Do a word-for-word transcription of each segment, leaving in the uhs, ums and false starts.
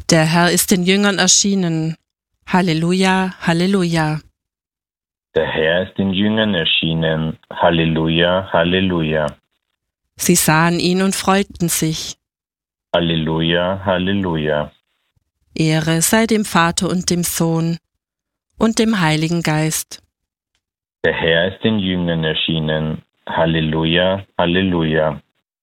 Der Herr ist den Jüngern erschienen. Halleluja, Halleluja. Der Herr ist den Jüngern erschienen. Halleluja, Halleluja. Sie sahen ihn und freuten sich. Halleluja, Halleluja. Ehre sei dem Vater und dem Sohn und dem Heiligen Geist. Der Herr ist den Jüngern erschienen. Halleluja, Halleluja.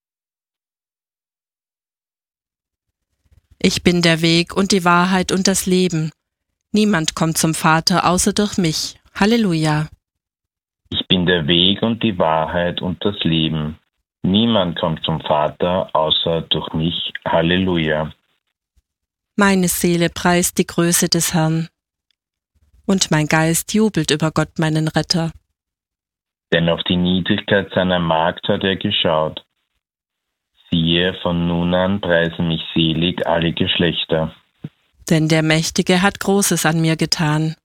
Ich bin der Weg und die Wahrheit und das Leben. Niemand kommt zum Vater außer durch mich. Halleluja. Ich bin der Weg und die Wahrheit und das Leben. Niemand kommt zum Vater außer durch mich. Halleluja. Meine Seele preist die Größe des Herrn. Und mein Geist jubelt über Gott, meinen Retter. Denn auf die Niedrigkeit seiner Magd hat er geschaut. Siehe, von nun an preisen mich selig alle Geschlechter. Denn der Mächtige hat Großes an mir getan.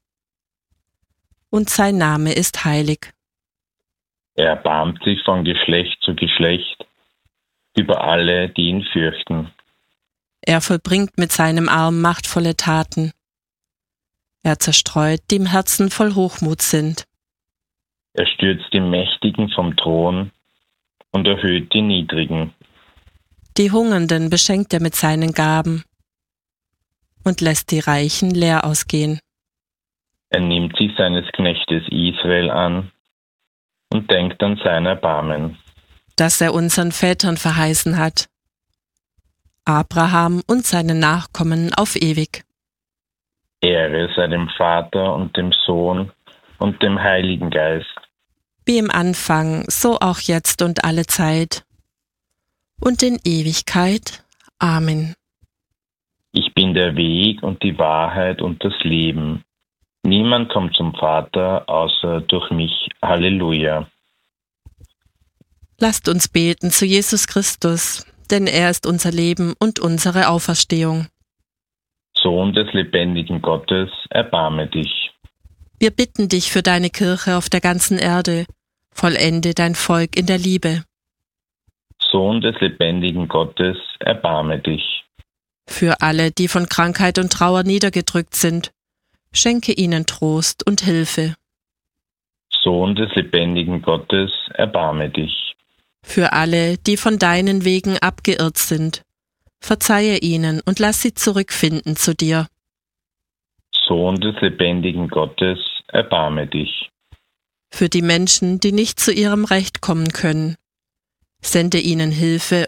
Und sein Name ist heilig. Er erbarmt sich von Geschlecht zu Geschlecht über alle, die ihn fürchten. Er vollbringt mit seinem Arm machtvolle Taten. Er zerstreut, die im Herzen voll Hochmut sind. Er stürzt die Mächtigen vom Thron und erhöht die Niedrigen. Die Hungernden beschenkt er mit seinen Gaben und lässt die Reichen leer ausgehen. Er nimmt sich seines Knechtes Israel an und denkt an sein Erbarmen, das er unseren Vätern verheißen hat, Abraham und seinen Nachkommen auf ewig. Ehre sei dem Vater und dem Sohn und dem Heiligen Geist. Wie im Anfang, so auch jetzt und alle Zeit und in Ewigkeit. Amen. Ich bin der Weg und die Wahrheit und das Leben. Niemand kommt zum Vater außer durch mich. Halleluja. Lasst uns beten zu Jesus Christus, denn er ist unser Leben und unsere Auferstehung. Sohn des lebendigen Gottes, erbarme dich. Wir bitten dich für deine Kirche auf der ganzen Erde, vollende dein Volk in der Liebe. Sohn des lebendigen Gottes, erbarme dich. Für alle, die von Krankheit und Trauer niedergedrückt sind, schenke ihnen Trost und Hilfe. Sohn des lebendigen Gottes, erbarme dich. Für alle, die von deinen Wegen abgeirrt sind, verzeihe ihnen und lass sie zurückfinden zu dir. Sohn des lebendigen Gottes, erbarme dich. Für die Menschen, die nicht zu ihrem Recht kommen können, sende ihnen Hilfe